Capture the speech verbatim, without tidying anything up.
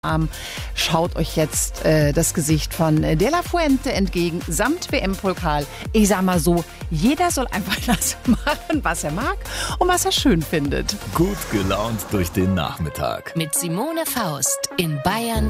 Arm schaut euch jetzt äh, das Gesicht von De La Fuente entgegen, samt W M-Pokal. Ich sag mal so, jeder soll einfach das machen, was er mag und was er schön findet. Gut gelaunt durch den Nachmittag. Mit Simone Faust in Bayern